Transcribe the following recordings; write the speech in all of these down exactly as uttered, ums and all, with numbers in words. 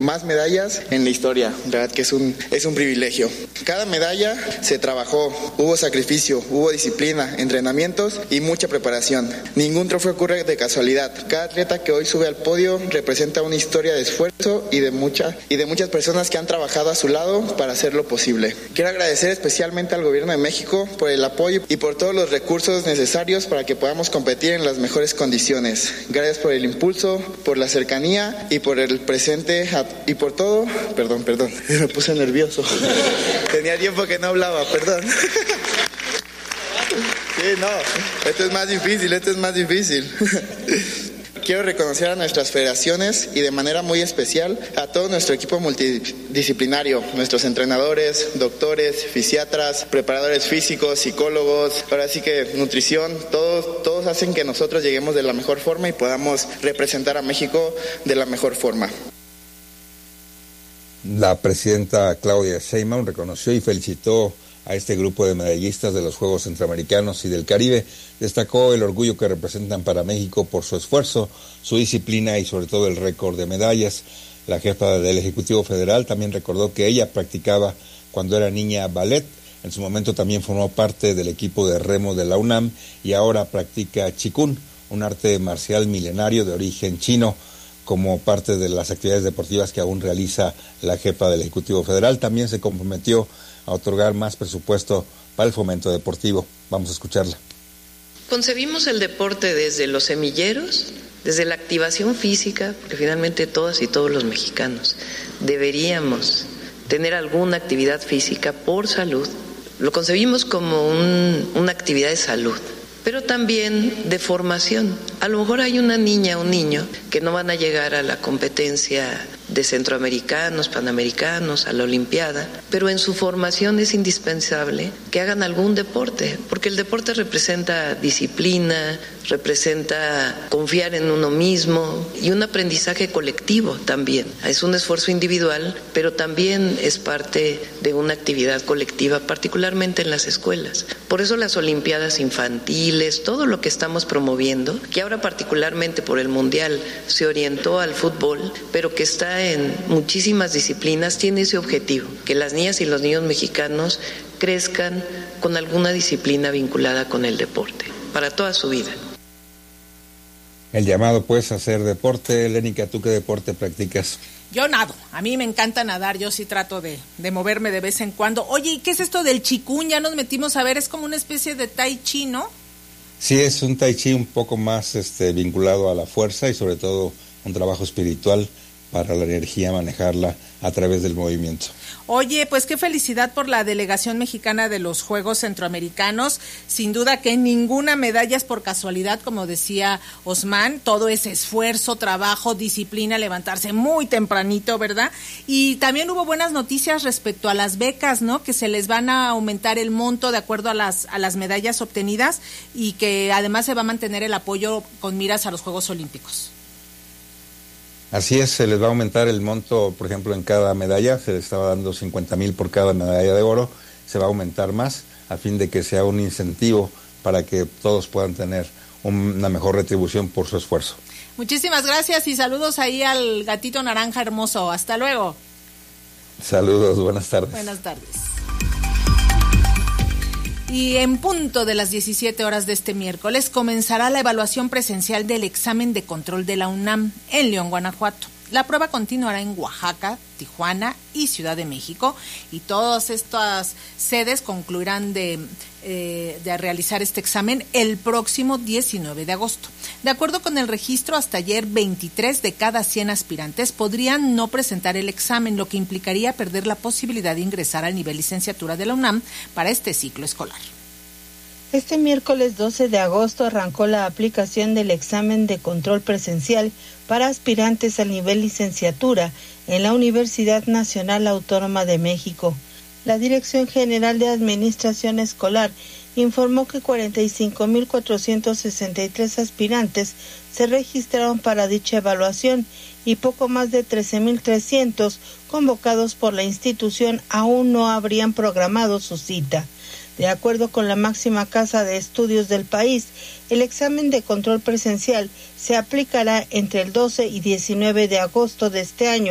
más medallas en la historia. La verdad que es un, es un privilegio. Cada medalla se trabajó, hubo sacrificio, hubo disciplina, entrenamientos y mucha preparación. Ningún trofeo ocurre de casualidad. Cada atleta que hoy sube al podio representa una historia de esfuerzo y de, mucha, y de muchas personas que han trabajado a su lado para hacerlo posible. Quiero agradecer especialmente al Gobierno de México por el apoyo y por todos los recursos necesarios para que podamos competir en las mejores condiciones. Gracias por el impulso, por la cercanía y por el presente y por todo. Perdón, perdón, me puse nervioso. Tenía tiempo que no hablaba, perdón. Sí, no, esto es más difícil, esto es más difícil. Quiero reconocer a nuestras federaciones y de manera muy especial a todo nuestro equipo multidisciplinario, nuestros entrenadores, doctores, fisiatras, preparadores físicos, psicólogos, ahora sí que nutrición, todos, todos hacen que nosotros lleguemos de la mejor forma y podamos representar a México de la mejor forma. La presidenta Claudia Sheinbaum reconoció y felicitó a este grupo de medallistas de los Juegos Centroamericanos y del Caribe. Destacó el orgullo que representan para México por su esfuerzo, su disciplina y sobre todo el récord de medallas. La jefa del Ejecutivo Federal también recordó que ella practicaba cuando era niña ballet. En su momento también formó parte del equipo de remo de la UNAM y ahora practica Qigong, un arte marcial milenario de origen chino, como parte de las actividades deportivas que aún realiza la jefa del Ejecutivo Federal. También se comprometió a otorgar más presupuesto para el fomento deportivo. Vamos a escucharla. Concebimos el deporte desde los semilleros, desde la activación física, porque finalmente todas y todos los mexicanos deberíamos tener alguna actividad física por salud. Lo concebimos como un, una actividad de salud, pero también de formación. A lo mejor hay una niña o un niño que no van a llegar a la competencia de centroamericanos, panamericanos, a la olimpiada, pero en su formación es indispensable que hagan algún deporte, porque el deporte representa disciplina, representa confiar en uno mismo y un aprendizaje colectivo también. Es un esfuerzo individual, pero también es parte de una actividad colectiva, particularmente en las escuelas. Por eso las olimpiadas infantiles, todo lo que estamos promoviendo, que ahora particularmente por el Mundial se orientó al fútbol, pero que está en muchísimas disciplinas, tiene ese objetivo, que las niñas y los niños mexicanos crezcan con alguna disciplina vinculada con el deporte, para toda su vida. El llamado pues a hacer deporte. Lénica, ¿tú qué deporte practicas? Yo nado, a mí me encanta nadar, yo sí trato de, de moverme de vez en cuando. Oye, ¿y qué es esto del Qigong? Ya nos metimos a ver, es como una especie de tai chi, ¿no? Sí, es un tai chi un poco más este, vinculado a la fuerza y sobre todo un trabajo espiritual para la energía, manejarla a través del movimiento. Oye, pues qué felicidad por la delegación mexicana de los Juegos Centroamericanos. Sin duda que ninguna medalla es por casualidad, como decía Osman. Todo es esfuerzo, trabajo, disciplina, levantarse muy tempranito, ¿verdad? Y también hubo buenas noticias respecto a las becas, ¿no? Que se les van a aumentar el monto de acuerdo a las, a las medallas obtenidas y que además se va a mantener el apoyo con miras a los Juegos Olímpicos. Así es, se les va a aumentar el monto, por ejemplo, en cada medalla, se les estaba dando cincuenta mil por cada medalla de oro, se va a aumentar más a fin de que sea un incentivo para que todos puedan tener una mejor retribución por su esfuerzo. Muchísimas gracias y saludos ahí al gatito naranja hermoso. Hasta luego. Saludos, buenas tardes. Buenas tardes. Y en punto de las diecisiete horas de este miércoles comenzará la evaluación presencial del examen de control de la UNAM en León, Guanajuato. La prueba continuará en Oaxaca, Tijuana y Ciudad de México y todas estas sedes concluirán de, eh, de realizar este examen el próximo diecinueve de agosto. De acuerdo con el registro, hasta ayer veintitrés de cada cien aspirantes podrían no presentar el examen, lo que implicaría perder la posibilidad de ingresar al nivel licenciatura de la UNAM para este ciclo escolar. Este miércoles doce de agosto arrancó la aplicación del examen de control presencial para aspirantes al nivel licenciatura en la Universidad Nacional Autónoma de México. La Dirección General de Administración Escolar informó que cuarenta y cinco mil cuatrocientos sesenta y tres aspirantes se registraron para dicha evaluación y poco más de trece mil trescientos convocados por la institución aún no habrían programado su cita. De acuerdo con la máxima casa de estudios del país, el examen de control presencial se aplicará entre el doce y diecinueve de agosto de este año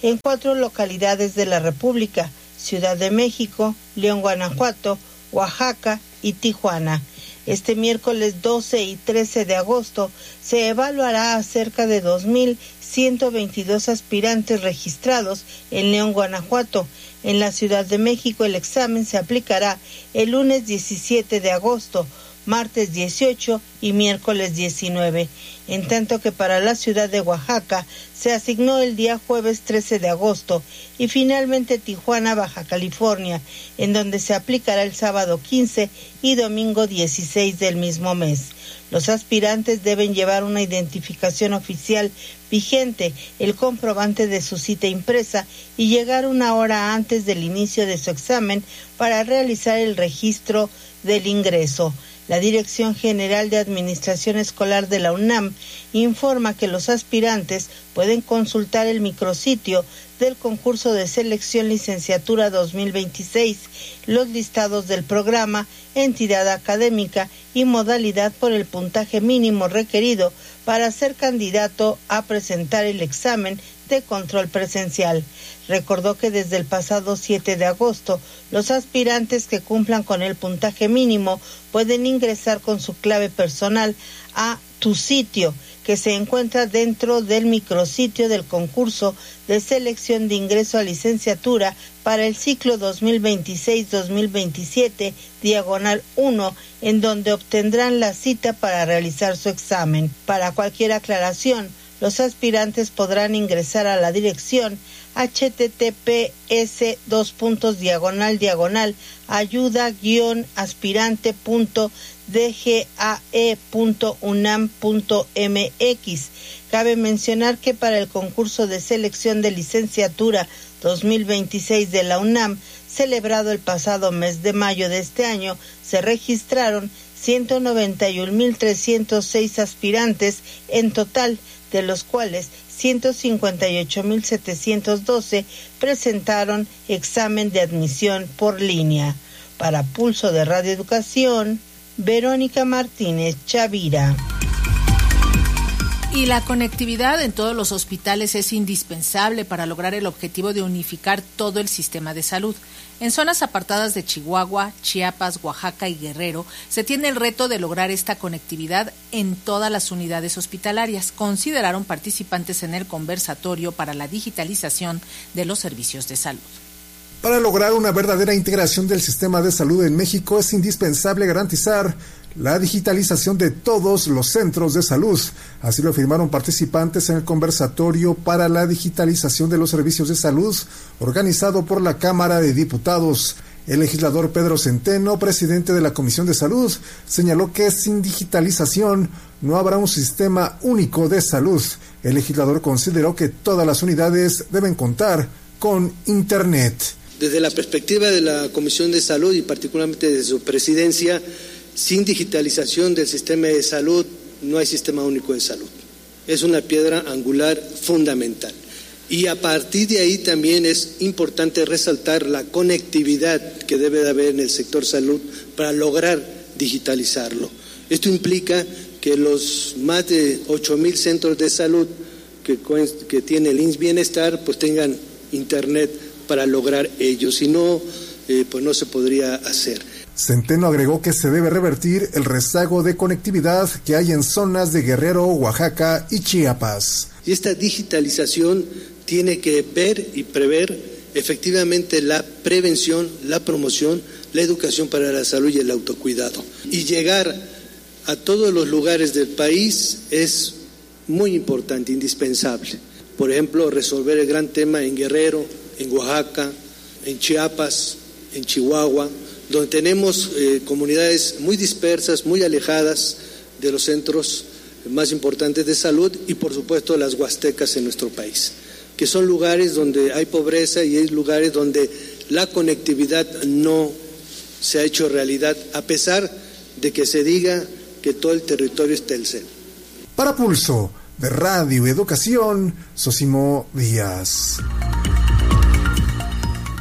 en cuatro localidades de la República: Ciudad de México, León, Guanajuato, Oaxaca y Tijuana. Este miércoles doce y trece de agosto se evaluará a cerca de dos mil ciento veintidós aspirantes registrados en León, Guanajuato. En la Ciudad de México el examen se aplicará el lunes diecisiete de agosto, martes dieciocho y miércoles diecinueve, en tanto que para la ciudad de Oaxaca se asignó el día jueves trece de agosto y finalmente Tijuana, Baja California, en donde se aplicará el sábado quince y domingo dieciséis del mismo mes. Los aspirantes deben llevar una identificación oficial vigente, el comprobante de su cita impresa y llegar una hora antes del inicio de su examen para realizar el registro del ingreso. La Dirección General de Administración Escolar de la UNAM informa que los aspirantes pueden consultar el micrositio del concurso de selección licenciatura dos mil veintiséis, los listados del programa, entidad académica y modalidad por el puntaje mínimo requerido para ser candidato a presentar el examen de control presencial. Recordó que desde el pasado siete de agosto, los aspirantes que cumplan con el puntaje mínimo pueden ingresar con su clave personal a Tu Sitio, que se encuentra dentro del micrositio del concurso de selección de ingreso a licenciatura para el ciclo dos mil veintiséis dos mil veintisiete, diagonal uno, en donde obtendrán la cita para realizar su examen. Para cualquier aclaración, los aspirantes podrán ingresar a la dirección https dos puntos diagonal diagonal ayuda guión aspirante punto dgae punto unam punto mx. Cabe mencionar que para el concurso de selección de licenciatura dos mil veintiséis de la UNAM, celebrado el pasado mes de mayo de este año, se registraron ciento noventa y un mil trescientos seis aspirantes en total, de los cuales ciento cincuenta y ocho mil setecientos doce presentaron examen de admisión por línea. Para Pulso de Radio Educación, Verónica Martínez Chavira. Y la conectividad en todos los hospitales es indispensable para lograr el objetivo de unificar todo el sistema de salud. En zonas apartadas de Chihuahua, Chiapas, Oaxaca y Guerrero, se tiene el reto de lograr esta conectividad en todas las unidades hospitalarias, consideraron participantes en el conversatorio para la digitalización de los servicios de salud. Para lograr una verdadera integración del sistema de salud en México es indispensable garantizar la digitalización de todos los centros de salud. Así lo afirmaron participantes en el conversatorio para la digitalización de los servicios de salud organizado por la Cámara de Diputados. El legislador Pedro Centeno, presidente de la Comisión de Salud, señaló que sin digitalización no habrá un sistema único de salud. El legislador consideró que todas las unidades deben contar con Internet. Desde la perspectiva de la Comisión de Salud y particularmente de su presidencia, sin digitalización del sistema de salud no hay sistema único de salud. Es una piedra angular fundamental. Y a partir de ahí también es importante resaltar la conectividad que debe de haber en el sector salud para lograr digitalizarlo. Esto implica que los más de ocho mil centros de salud que, que tiene el I M S S Bienestar pues tengan Internet para lograr ello. Si no, eh, pues no se podría hacer. Centeno agregó que se debe revertir el rezago de conectividad que hay en zonas de Guerrero, Oaxaca y Chiapas. Y esta digitalización tiene que ver y prever efectivamente la prevención, la promoción, la educación para la salud y el autocuidado. Y llegar a todos los lugares del país es muy importante, indispensable. Por ejemplo, resolver el gran tema en Guerrero, en Oaxaca, en Chiapas, en Chihuahua, donde tenemos eh, comunidades muy dispersas, muy alejadas de los centros más importantes de salud y por supuesto las huastecas en nuestro país, que son lugares donde hay pobreza y hay lugares donde la conectividad no se ha hecho realidad, a pesar de que se diga que todo el territorio es Telcel. Para Pulso de Radio Educación, Sosimo Díaz.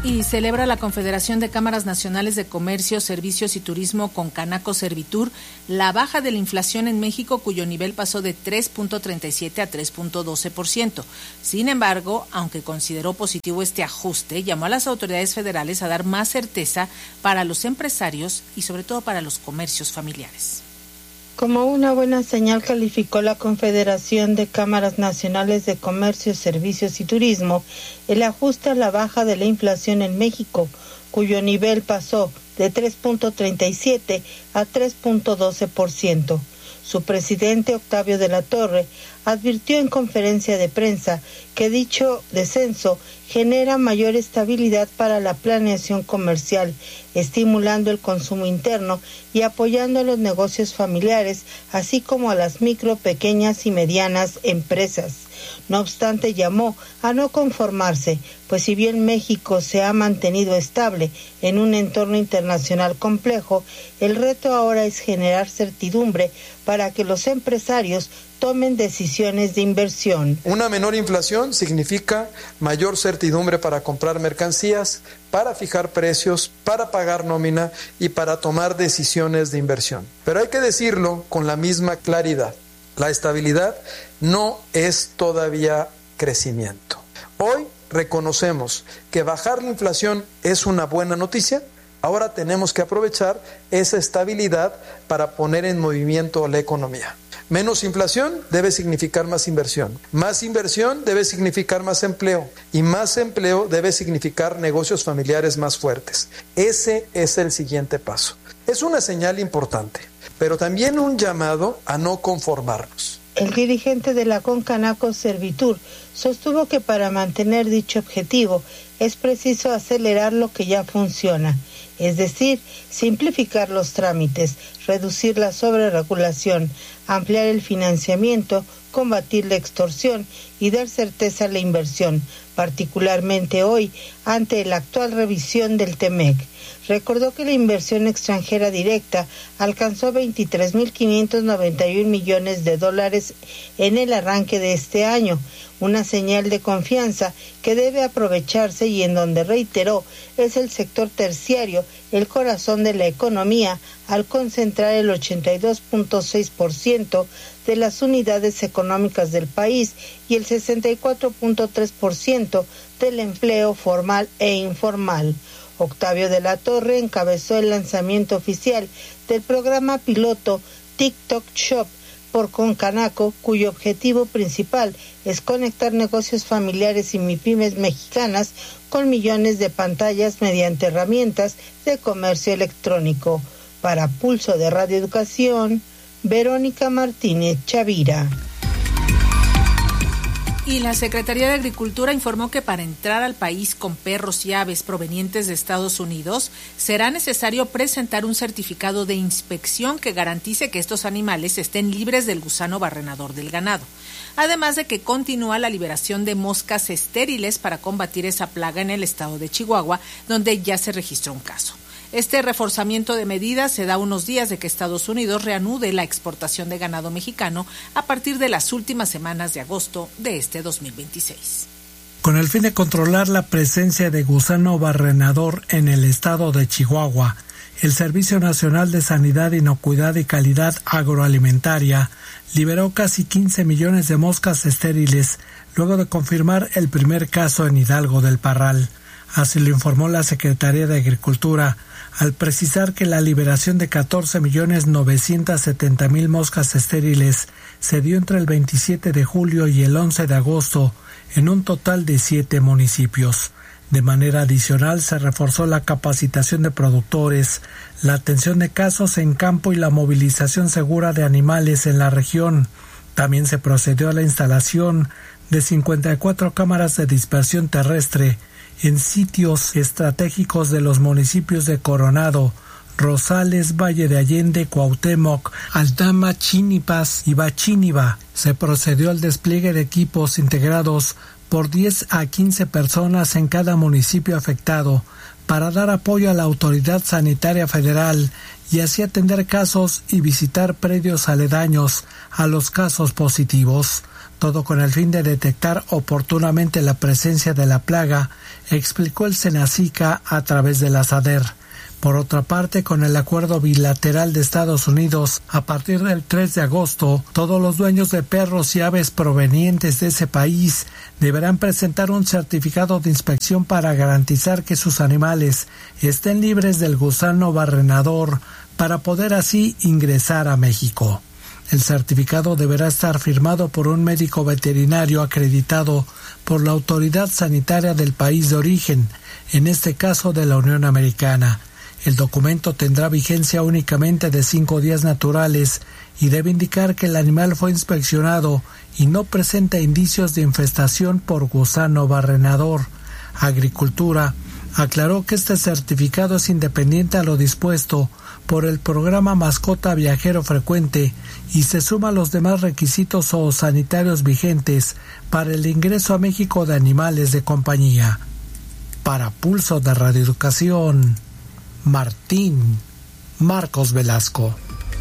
Y celebra la Confederación de Cámaras Nacionales de Comercio, Servicios y Turismo con Canaco Servitur la baja de la inflación en México, cuyo nivel pasó de tres punto treinta y siete a tres punto doce por ciento. Sin embargo, aunque consideró positivo este ajuste, llamó a las autoridades federales a dar más certeza para los empresarios y sobre todo para los comercios familiares. Como una buena señal calificó la Confederación de Cámaras Nacionales de Comercio, Servicios y Turismo el ajuste a la baja de la inflación en México, cuyo nivel pasó de tres punto treinta y siete a tres punto doce por ciento. Su presidente, Octavio de la Torre, advirtió en conferencia de prensa que dicho descenso genera mayor estabilidad para la planeación comercial, estimulando el consumo interno y apoyando a los negocios familiares, así como a las micro, pequeñas y medianas empresas. No obstante, llamó a no conformarse, pues si bien México se ha mantenido estable en un entorno internacional complejo, el reto ahora es generar certidumbre para que los empresarios tomen decisiones de inversión. Una menor inflación significa mayor certidumbre para comprar mercancías, para fijar precios, para pagar nómina y para tomar decisiones de inversión. Pero hay que decirlo con la misma claridad. La estabilidad no es todavía crecimiento. Hoy reconocemos que bajar la inflación es una buena noticia. Ahora tenemos que aprovechar esa estabilidad para poner en movimiento la economía. Menos inflación debe significar más inversión. Más inversión debe significar más empleo. Y más empleo debe significar negocios familiares más fuertes. Ese es el siguiente paso. Es una señal importante, pero también un llamado a no conformarnos. El dirigente de la Concanaco Servitur sostuvo que para mantener dicho objetivo es preciso acelerar lo que ya funciona, es decir, simplificar los trámites, reducir la sobreregulación, ampliar el financiamiento, combatir la extorsión y dar certeza a la inversión, particularmente hoy ante la actual revisión del TEMEC. Recordó que la inversión extranjera directa alcanzó veintitrés mil quinientos noventa y un millones de dólares en el arranque de este año, una señal de confianza que debe aprovecharse y en donde reiteró es el sector terciario, el corazón de la economía, al concentrar el ochenta y dos punto seis por ciento de las unidades económicas del país y el sesenta y cuatro punto tres por ciento del empleo formal e informal. Octavio de la Torre encabezó el lanzamiento oficial del programa piloto TikTok Shop por Concanaco, cuyo objetivo principal es conectar negocios familiares y mipymes mexicanas con millones de pantallas mediante herramientas de comercio electrónico. Para Pulso de Radio Educación, Verónica Martínez Chavira. Y la Secretaría de Agricultura informó que para entrar al país con perros y aves provenientes de Estados Unidos será necesario presentar un certificado de inspección que garantice que estos animales estén libres del gusano barrenador del ganado. Además de que continúa la liberación de moscas estériles para combatir esa plaga en el estado de Chihuahua, donde ya se registró un caso. Este reforzamiento de medidas se da unos días de que Estados Unidos reanude la exportación de ganado mexicano a partir de las últimas semanas de agosto de este dos mil veintiséis. Con el fin de controlar la presencia de gusano barrenador en el estado de Chihuahua, el Servicio Nacional de Sanidad, Inocuidad y Calidad Agroalimentaria liberó casi quince millones de moscas estériles luego de confirmar el primer caso en Hidalgo del Parral. Así lo informó la Secretaría de Agricultura, al precisar que la liberación de catorce millones novecientos setenta mil moscas estériles se dio entre el veintisiete de julio y el once de agosto en un total de siete municipios. De manera adicional, se reforzó la capacitación de productores, la atención de casos en campo y la movilización segura de animales en la región. También se procedió a la instalación de cincuenta y cuatro cámaras de dispersión terrestre en sitios estratégicos de los municipios de Coronado, Rosales, Valle de Allende, Cuauhtémoc, Aldama, Chínipas y Bachíniva. Se procedió al despliegue de equipos integrados por diez a quince personas en cada municipio afectado para dar apoyo a la autoridad sanitaria federal y así atender casos y visitar predios aledaños a los casos positivos. todo con el fin de detectar oportunamente la presencia de la plaga, explicó el Senacica a través de la SADER. Por otra parte, con el acuerdo bilateral de Estados Unidos, a partir del tres de agosto, todos los dueños de perros y aves provenientes de ese país deberán presentar un certificado de inspección para garantizar que sus animales estén libres del gusano barrenador para poder así ingresar a México. El certificado deberá estar firmado por un médico veterinario acreditado por la autoridad sanitaria del país de origen, en este caso de la Unión Americana. El documento tendrá vigencia únicamente de cinco días naturales y debe indicar que el animal fue inspeccionado y no presenta indicios de infestación por gusano barrenador. Agricultura aclaró que este certificado es independiente a lo dispuesto por el programa Mascota Viajero Frecuente y se suma a los demás requisitos zoosanitarios vigentes para el ingreso a México de animales de compañía. Para Pulso de Radio Educación, Martín Marcos Velasco.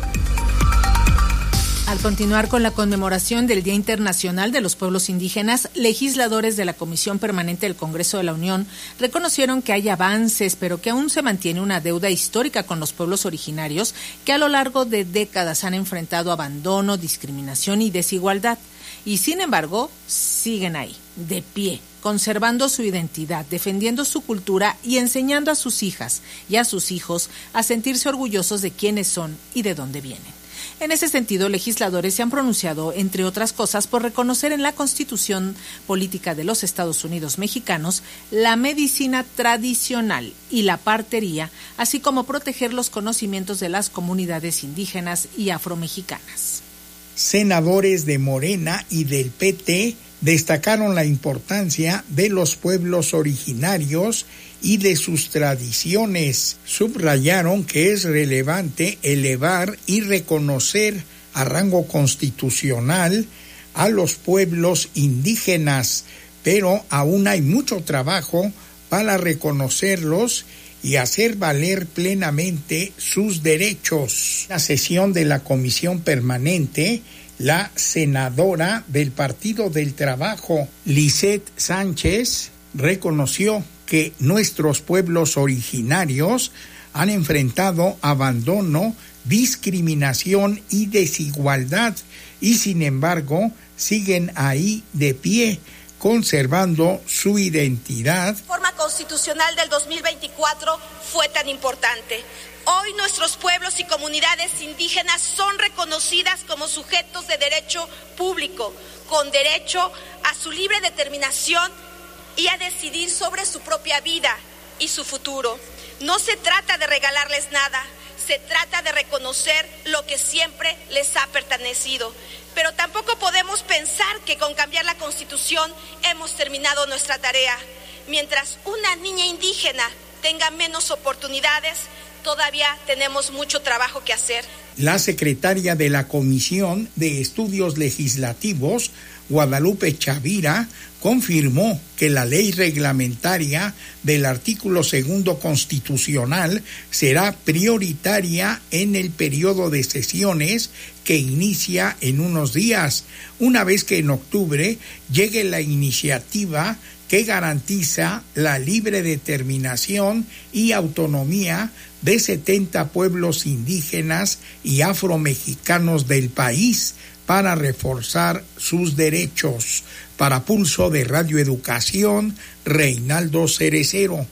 Al continuar con la conmemoración del Día Internacional de los Pueblos Indígenas, legisladores de la Comisión Permanente del Congreso de la Unión reconocieron que hay avances, pero que aún se mantiene una deuda histórica con los pueblos originarios que a lo largo de décadas han enfrentado abandono, discriminación y desigualdad. Y sin embargo, siguen ahí, de pie, conservando su identidad, defendiendo su cultura y enseñando a sus hijas y a sus hijos a sentirse orgullosos de quiénes son y de dónde vienen. En ese sentido, legisladores se han pronunciado, entre otras cosas, por reconocer en la Constitución Política de los Estados Unidos Mexicanos la medicina tradicional y la partería, así como proteger los conocimientos de las comunidades indígenas y afromexicanas. Senadores de Morena y del P T destacaron la importancia de los pueblos originarios y de sus tradiciones. Subrayaron que es relevante elevar y reconocer a rango constitucional a los pueblos indígenas, pero aún hay mucho trabajo para reconocerlos y hacer valer plenamente sus derechos. En la sesión de la Comisión Permanente, la senadora del Partido del Trabajo, Lisette Sánchez, reconoció que nuestros pueblos originarios han enfrentado abandono, discriminación y desigualdad, y sin embargo siguen ahí de pie, conservando su identidad. La reforma constitucional del dos mil veinticuatro fue tan importante. Hoy nuestros pueblos y comunidades indígenas son reconocidas como sujetos de derecho público, con derecho a su libre determinación y a decidir sobre su propia vida y su futuro. No se trata de regalarles nada, se trata de reconocer lo que siempre les ha pertenecido. Pero tampoco podemos pensar que con cambiar la Constitución hemos terminado nuestra tarea. Mientras una niña indígena tenga menos oportunidades, todavía tenemos mucho trabajo que hacer. La secretaria de la Comisión de Estudios Legislativos, Guadalupe Chavira, confirmó que la ley reglamentaria del artículo segundo constitucional será prioritaria en el periodo de sesiones que inicia en unos días, una vez que en octubre llegue la iniciativa que garantiza la libre determinación y autonomía de setenta pueblos indígenas y afromexicanos del país para reforzar sus derechos. Para Pulso de Radio Educación, Reinaldo Cerecero.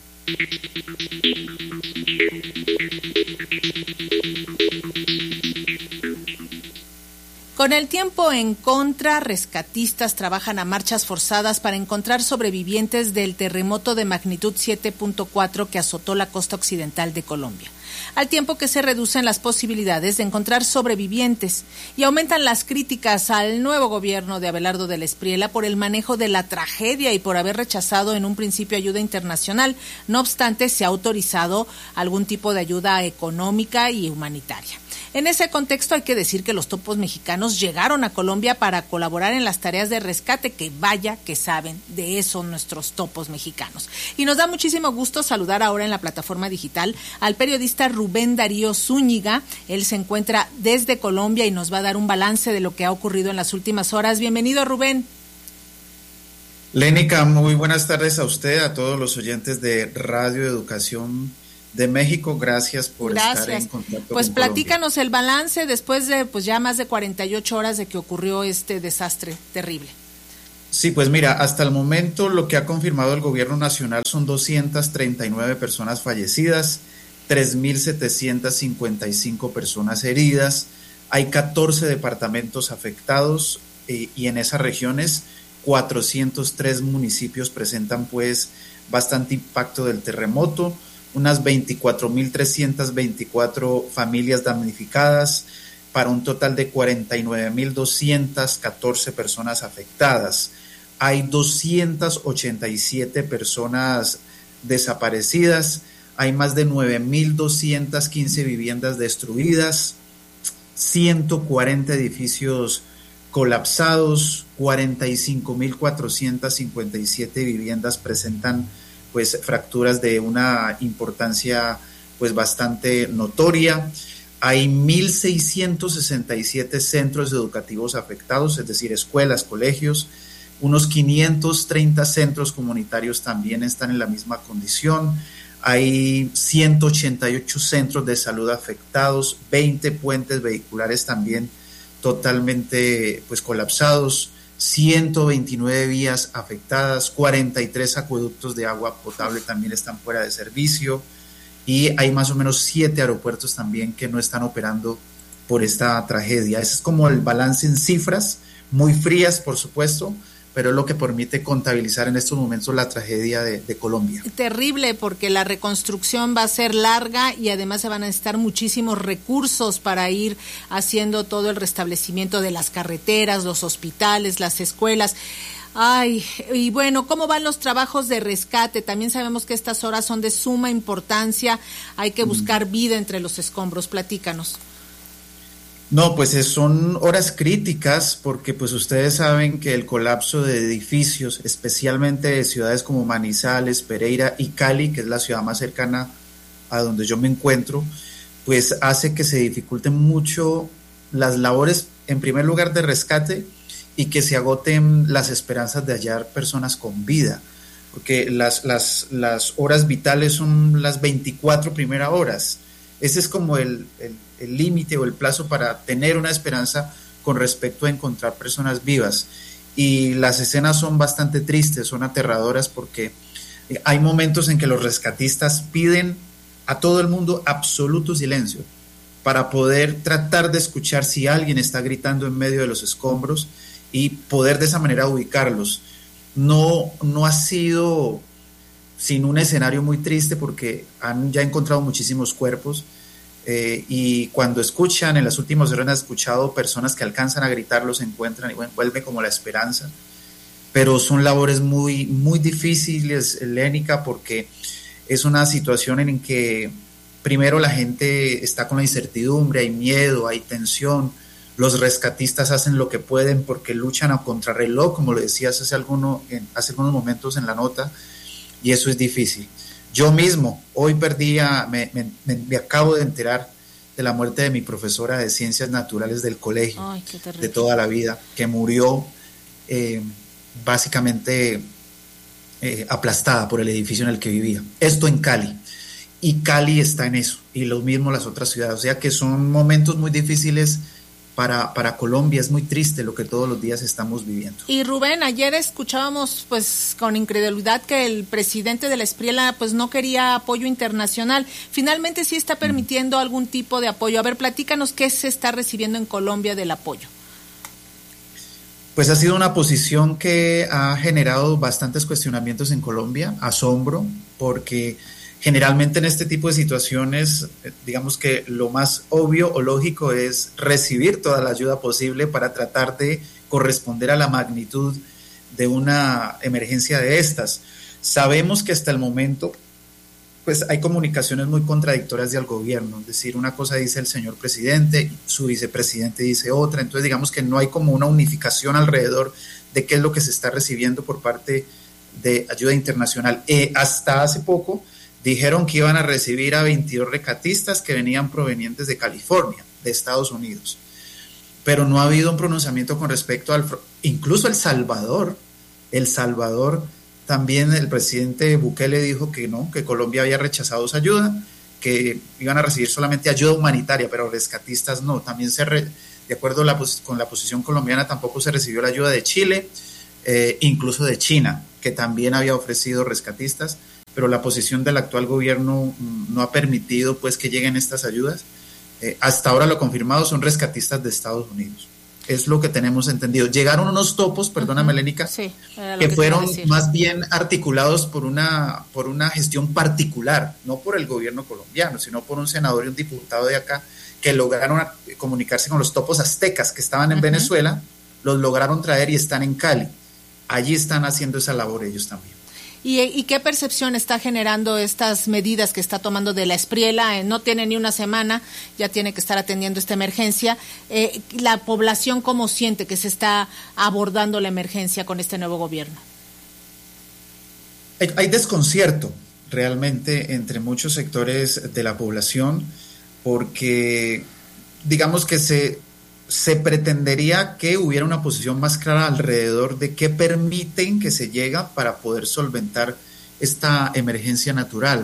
Con el tiempo en contra, rescatistas trabajan a marchas forzadas para encontrar sobrevivientes del terremoto de magnitud siete punto cuatro que azotó la costa occidental de Colombia, al tiempo que se reducen las posibilidades de encontrar sobrevivientes y aumentan las críticas al nuevo gobierno de Abelardo del Espriella por el manejo de la tragedia y por haber rechazado en un principio ayuda internacional. No obstante, se ha autorizado algún tipo de ayuda económica y humanitaria. En ese contexto hay que decir que los topos mexicanos llegaron a Colombia para colaborar en las tareas de rescate, que vaya que saben de eso nuestros topos mexicanos. Y nos da muchísimo gusto saludar ahora en la plataforma digital al periodista está Rubén Darío Zúñiga. Él se encuentra desde Colombia y nos va a dar un balance de lo que ha ocurrido en las últimas horas. Bienvenido, Rubén. Lénica, muy buenas tardes a usted, a todos los oyentes de Radio Educación de México. Gracias por Gracias. estar en contacto pues con platícanos Colombia. El balance después de pues ya más de cuarenta y ocho horas de que ocurrió este desastre terrible. Sí, pues mira, hasta el momento lo que ha confirmado el gobierno nacional son doscientas treinta y nueve personas fallecidas, tres mil setecientas cincuenta y cinco personas heridas, hay catorce departamentos afectados eh, y en esas regiones cuatrocientos tres municipios presentan pues bastante impacto del terremoto, unas veinticuatro mil trescientas veinticuatro familias damnificadas, para un total de cuarenta y nueve mil doscientas catorce personas afectadas. Hay doscientas ochenta y siete personas desaparecidas, hay más de nueve mil doscientas quince viviendas destruidas, ciento cuarenta edificios colapsados, cuarenta y cinco mil cuatrocientas cincuenta y siete viviendas presentan pues fracturas de una importancia pues bastante notoria. Hay mil seiscientos sesenta y siete centros educativos afectados, es decir, escuelas, colegios. Unos quinientos treinta centros comunitarios también están en la misma condición. Hay ciento ochenta y ocho centros de salud afectados, veinte puentes vehiculares también totalmente pues colapsados, ciento veintinueve vías afectadas, cuarenta y tres acueductos de agua potable también están fuera de servicio y hay más o menos siete aeropuertos también que no están operando por esta tragedia. Ese es como el balance en cifras, muy frías por supuesto, pero es lo que permite contabilizar en estos momentos la tragedia de, de Colombia. Terrible, porque la reconstrucción va a ser larga y además se van a necesitar muchísimos recursos para ir haciendo todo el restablecimiento de las carreteras, los hospitales, las escuelas. Ay, y bueno, ¿cómo van los trabajos de rescate? También sabemos que estas horas son de suma importancia, hay que buscar vida entre los escombros. Platícanos. No, pues son horas críticas porque pues ustedes saben que el colapso de edificios, especialmente de ciudades como Manizales, Pereira y Cali, que es la ciudad más cercana a donde yo me encuentro, pues hace que se dificulten mucho las labores, en primer lugar de rescate, y que se agoten las esperanzas de hallar personas con vida, porque las, las, las horas vitales son las veinticuatro primeras horas. Ese es como el el límite o el plazo para tener una esperanza con respecto a encontrar personas vivas. Y las escenas son bastante tristes, son aterradoras porque hay momentos en que los rescatistas piden a todo el mundo absoluto silencio para poder tratar de escuchar si alguien está gritando en medio de los escombros y poder de esa manera ubicarlos. No, no ha sido sin un escenario muy triste porque han ya encontrado muchísimos cuerpos. Eh, y cuando escuchan, en las últimas horas han escuchado personas que alcanzan a gritar, los encuentran y bueno, vuelve como la esperanza, pero son labores muy, muy difíciles, Lénica, porque es una situación en que primero la gente está con la incertidumbre, hay miedo, hay tensión, los rescatistas hacen lo que pueden porque luchan a contrarreloj, como lo decías hace, alguno, en, hace algunos momentos en la nota, y eso es difícil. Yo mismo, hoy perdí, a, me, me, me acabo de enterar de la muerte de mi profesora de Ciencias Naturales del colegio. Ay, de toda la vida, que murió eh, básicamente eh, aplastada por el edificio en el que vivía. Esto en Cali. Y Cali está en eso, y lo mismo las otras ciudades. O sea que son momentos muy difíciles Para, para Colombia, es muy triste lo que todos los días estamos viviendo. Y Rubén, ayer escuchábamos pues con incredulidad que el presidente de la Espriela pues no quería apoyo internacional. Finalmente sí está permitiendo algún tipo de apoyo. A ver, platícanos qué se está recibiendo en Colombia del apoyo. Pues ha sido una posición que ha generado bastantes cuestionamientos en Colombia, asombro, porque generalmente en este tipo de situaciones, digamos que lo más obvio o lógico es recibir toda la ayuda posible para tratar de corresponder a la magnitud de una emergencia de estas. Sabemos que hasta el momento pues hay comunicaciones muy contradictorias del gobierno, es decir, una cosa dice el señor presidente, su vicepresidente dice otra, entonces digamos que no hay como una unificación alrededor de qué es lo que se está recibiendo por parte de ayuda internacional. Eh, hasta hace poco dijeron que iban a recibir a veintidós rescatistas que venían provenientes de California, de Estados Unidos. Pero no ha habido un pronunciamiento con respecto al... Incluso El Salvador, El Salvador, también el presidente Bukele dijo que no, que Colombia había rechazado esa ayuda, que iban a recibir solamente ayuda humanitaria, pero rescatistas no. También se re, de acuerdo la, con la posición colombiana, tampoco se recibió la ayuda de Chile, eh, incluso de China, que también había ofrecido rescatistas, pero la posición del actual gobierno no ha permitido pues que lleguen estas ayudas. Eh, hasta ahora lo confirmado son rescatistas de Estados Unidos. Es lo que tenemos entendido. Llegaron unos topos, perdona, uh-huh. Melénica, sí, que, que fueron más bien articulados por una, por una gestión particular, no por el gobierno colombiano, sino por un senador y un diputado de acá, que lograron comunicarse con los topos aztecas que estaban en uh-huh. Venezuela, los lograron traer y están en Cali. Allí están haciendo esa labor ellos también. ¿Y, ¿Y qué percepción está generando estas medidas que está tomando de la Espriella? Eh, no tiene ni una semana, ya tiene que estar atendiendo esta emergencia. Eh, ¿La población cómo siente que se está abordando la emergencia con este nuevo gobierno? Hay, hay desconcierto realmente entre muchos sectores de la población porque digamos que se... se pretendería que hubiera una posición más clara alrededor de qué permiten que se llega para poder solventar esta emergencia natural.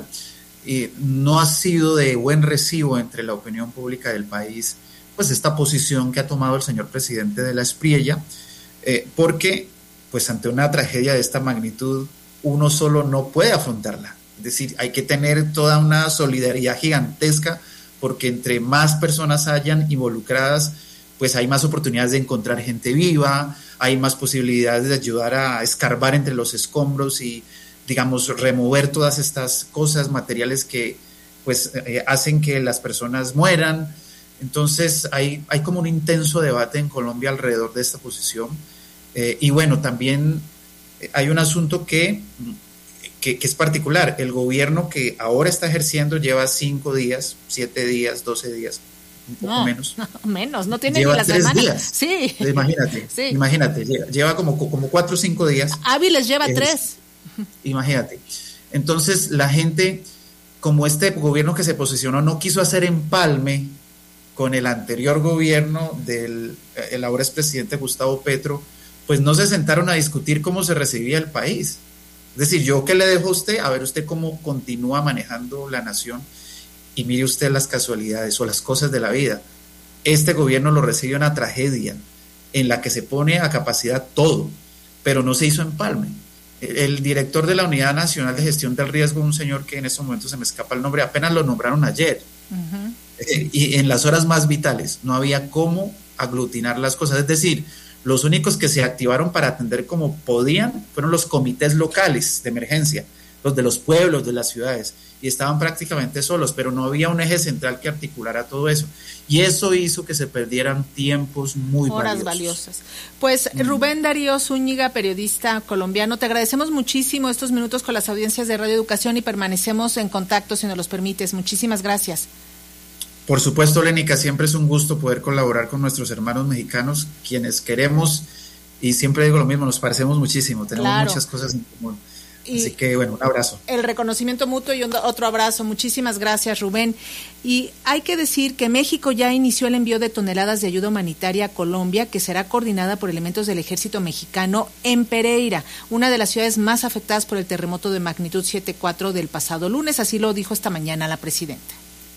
Y no ha sido de buen recibo entre la opinión pública del país, pues esta posición que ha tomado el señor presidente de la Espriella, eh, porque pues ante una tragedia de esta magnitud uno solo no puede afrontarla. Es decir, hay que tener toda una solidaridad gigantesca porque entre más personas hayan involucradas, pues hay más oportunidades de encontrar gente viva, hay más posibilidades de ayudar a escarbar entre los escombros y, digamos, remover todas estas cosas, materiales que, pues, eh, hacen que las personas mueran. Entonces, hay, hay como un intenso debate en Colombia alrededor de esta posición. Eh, y bueno, también hay un asunto que, que, que es particular. El gobierno que ahora está ejerciendo lleva cinco días, siete días, doce días, un poco no, menos. No, menos, no tiene lleva ni la tres semana. Días. Sí. Imagínate, sí. imagínate, lleva, lleva como, como cuatro o cinco días. Hábiles lleva es, tres. Imagínate. Entonces, la gente, como este gobierno que se posicionó, no quiso hacer empalme con el anterior gobierno del el ahora expresidente Gustavo Petro, pues no se sentaron a discutir cómo se recibía el país. Es decir, yo qué le dejo a usted, a ver usted cómo continúa manejando la nación. Y mire usted las casualidades o las cosas de la vida. Este gobierno lo recibe una tragedia en la que se pone a capacidad todo, pero no se hizo empalme. El director de la Unidad Nacional de Gestión del Riesgo, un señor que en estos momentos se me escapa el nombre, apenas lo nombraron ayer. Uh-huh. Eh, y en las horas más vitales no había cómo aglutinar las cosas. Es decir, los únicos que se activaron para atender como podían fueron los comités locales de emergencia, los de los pueblos, de las ciudades, y estaban prácticamente solos, pero no había un eje central que articulara todo eso. Y eso hizo que se perdieran tiempos muy Horas valiosos. valiosas. Pues mm. Rubén Darío Zúñiga, periodista colombiano, te agradecemos muchísimo estos minutos con las audiencias de Radio Educación y permanecemos en contacto si nos los permites. Muchísimas gracias. Por supuesto, Lénica, siempre es un gusto poder colaborar con nuestros hermanos mexicanos, quienes queremos, y siempre digo lo mismo, nos parecemos muchísimo, tenemos claro. muchas cosas en común. Y así que, bueno, un abrazo. El reconocimiento mutuo y un, otro abrazo. Muchísimas gracias, Rubén. Y hay que decir que México ya inició el envío de toneladas de ayuda humanitaria a Colombia, que será coordinada por elementos del ejército mexicano en Pereira, una de las ciudades más afectadas por el terremoto de magnitud siete punto cuatro del pasado lunes. Así lo dijo esta mañana la presidenta.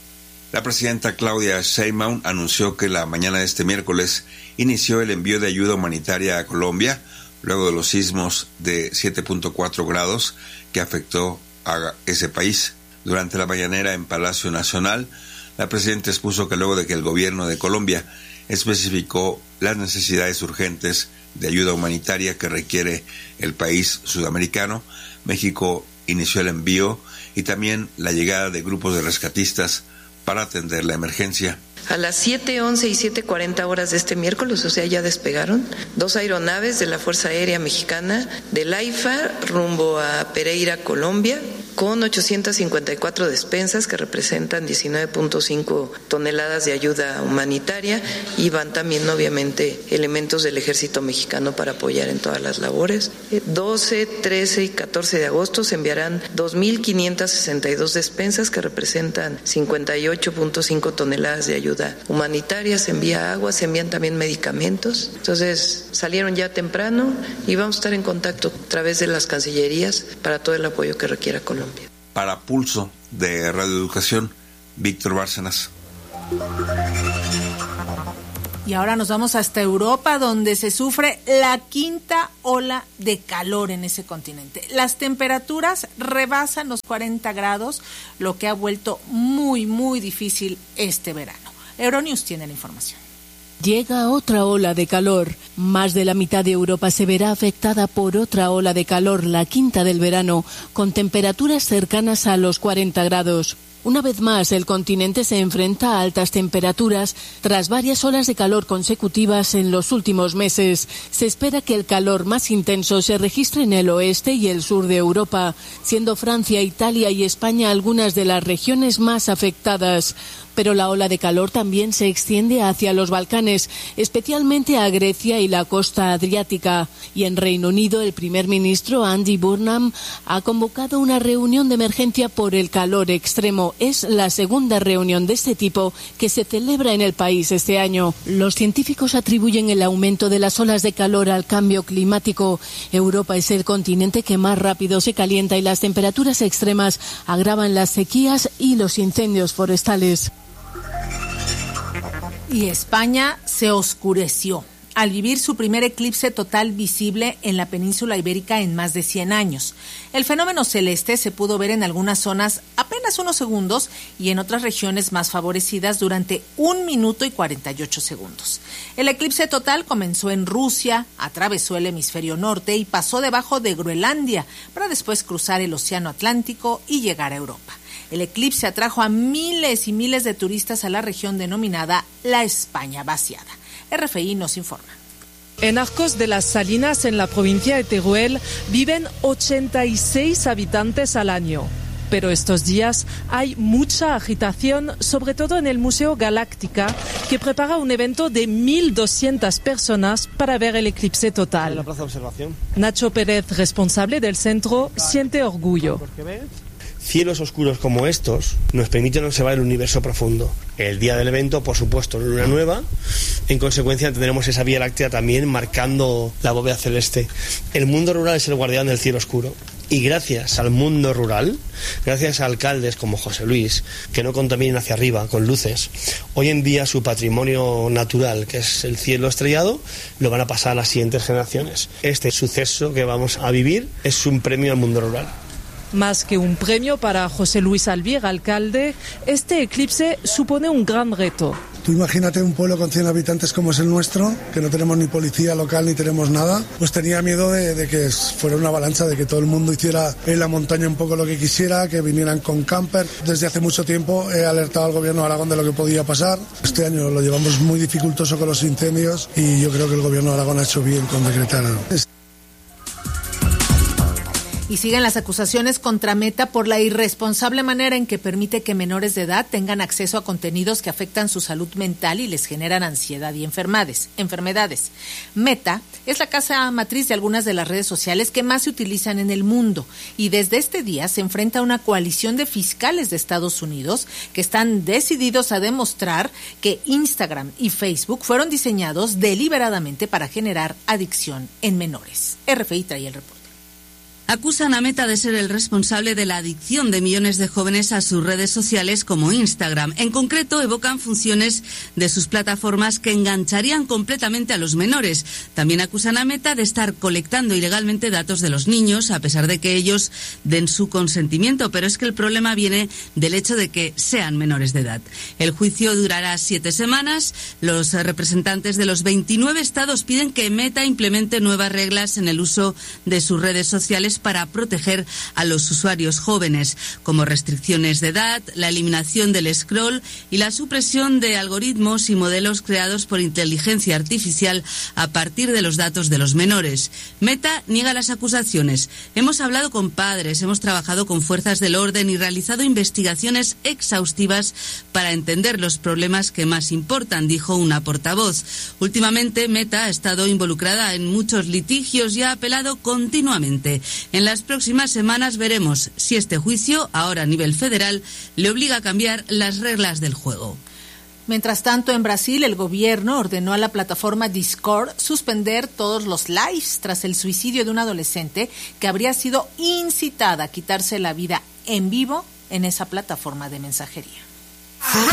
La presidenta Claudia Sheinbaum anunció que la mañana de este miércoles inició el envío de ayuda humanitaria a Colombia, luego de los sismos de siete punto cuatro grados que afectó a ese país. Durante la mañanera en Palacio Nacional, la presidenta expuso que luego de que el gobierno de Colombia especificó las necesidades urgentes de ayuda humanitaria que requiere el país sudamericano, México inició el envío y también la llegada de grupos de rescatistas para atender la emergencia. A las siete once y siete cuarenta horas de este miércoles, o sea, ya despegaron, dos aeronaves de la Fuerza Aérea Mexicana del AIFA rumbo a Pereira, Colombia, con ochocientas cincuenta y cuatro despensas que representan diecinueve punto cinco toneladas de ayuda humanitaria, y van también obviamente elementos del Ejército Mexicano para apoyar en todas las labores. doce, trece y catorce de agosto se enviarán dos mil quinientas sesenta y dos despensas que representan cincuenta y ocho punto cinco toneladas de ayuda humanitaria, se envía agua, se envían también medicamentos. Entonces salieron ya temprano y vamos a estar en contacto a través de las cancillerías para todo el apoyo que requiera Colombia. Para Pulso de Radio Educación, Víctor Bárcenas. Y ahora nos vamos hasta Europa, donde se sufre la quinta ola de calor en ese continente. Las temperaturas rebasan los cuarenta grados, lo que ha vuelto muy, muy difícil este verano. Euronews tiene la información. Llega otra ola de calor. Más de la mitad de Europa se verá afectada por otra ola de calor, la quinta del verano, con temperaturas cercanas a los cuarenta grados. Una vez más, el continente se enfrenta a altas temperaturas tras varias olas de calor consecutivas en los últimos meses. Se espera que el calor más intenso se registre en el oeste y el sur de Europa, siendo Francia, Italia y España algunas de las regiones más afectadas. Pero la ola de calor también se extiende hacia los Balcanes, especialmente a Grecia y la costa adriática. Y en Reino Unido, el primer ministro Andy Burnham ha convocado una reunión de emergencia por el calor extremo. Es la segunda reunión de este tipo que se celebra en el país este año. Los científicos atribuyen el aumento de las olas de calor al cambio climático. Europa es el continente que más rápido se calienta y las temperaturas extremas agravan las sequías y los incendios forestales. Y España se oscureció al vivir su primer eclipse total visible en la península ibérica en más de cien años. El fenómeno celeste se pudo ver en algunas zonas apenas unos segundos y en otras regiones más favorecidas durante un minuto y cuarenta y ocho segundos. El eclipse total comenzó en Rusia, atravesó el hemisferio norte y pasó debajo de Groenlandia para después cruzar el Océano Atlántico y llegar a Europa. El eclipse atrajo a miles y miles de turistas a la región denominada la España vaciada. R F I nos informa. En Arcos de las Salinas, en la provincia de Teruel, viven ochenta y seis habitantes al año. Pero estos días hay mucha agitación, sobre todo en el Museo Galáctica, que prepara un evento de mil doscientas personas para ver el eclipse total. En la plaza de observación. Nacho Pérez, responsable del centro, siente orgullo. Cielos oscuros como estos nos permiten observar el universo profundo. El día del evento, por supuesto, luna nueva. En consecuencia, tendremos esa Vía Láctea también marcando la bóveda celeste. El mundo rural es el guardián del cielo oscuro. Y gracias al mundo rural, gracias a alcaldes como José Luis, que no contaminan hacia arriba con luces, hoy en día su patrimonio natural, que es el cielo estrellado, lo van a pasar a las siguientes generaciones. Este suceso que vamos a vivir es un premio al mundo rural. Más que un premio para José Luis Albier, alcalde, este eclipse supone un gran reto. Tú imagínate un pueblo con cien habitantes como es el nuestro, que no tenemos ni policía local ni tenemos nada, pues tenía miedo de, de que fuera una avalancha, de que todo el mundo hiciera en la montaña un poco lo que quisiera, que vinieran con camper. Desde hace mucho tiempo he alertado al gobierno de Aragón de lo que podía pasar. Este año lo llevamos muy dificultoso con los incendios y yo creo que el gobierno de Aragón ha hecho bien con decretar. Y siguen las acusaciones contra Meta por la irresponsable manera en que permite que menores de edad tengan acceso a contenidos que afectan su salud mental y les generan ansiedad y enfermedades. enfermedades. Meta es la casa matriz de algunas de las redes sociales que más se utilizan en el mundo y desde este día se enfrenta a una coalición de fiscales de Estados Unidos que están decididos a demostrar que Instagram y Facebook fueron diseñados deliberadamente para generar adicción en menores. R F I trae el reporte. Acusan a Meta de ser el responsable de la adicción de millones de jóvenes a sus redes sociales como Instagram. En concreto, evocan funciones de sus plataformas que engancharían completamente a los menores. También acusan a Meta de estar colectando ilegalmente datos de los niños, a pesar de que ellos den su consentimiento. Pero es que el problema viene del hecho de que sean menores de edad. El juicio durará siete semanas. Los representantes de los veintinueve estados piden que Meta implemente nuevas reglas en el uso de sus redes sociales medidas para proteger a los usuarios jóvenes, como restricciones de edad, la eliminación del scroll y la supresión de algoritmos y modelos creados por inteligencia artificial a partir de los datos de los menores. Meta niega las acusaciones. Hemos hablado con padres, hemos trabajado con fuerzas del orden y realizado investigaciones exhaustivas para entender los problemas que más importan, dijo una portavoz. Últimamente, Meta ha estado involucrada en muchos litigios y ha apelado continuamente. En las próximas semanas veremos si este juicio, ahora a nivel federal, le obliga a cambiar las reglas del juego. Mientras tanto, en Brasil, el gobierno ordenó a la plataforma Discord suspender todos los lives tras el suicidio de una adolescente que habría sido incitada a quitarse la vida en vivo en esa plataforma de mensajería.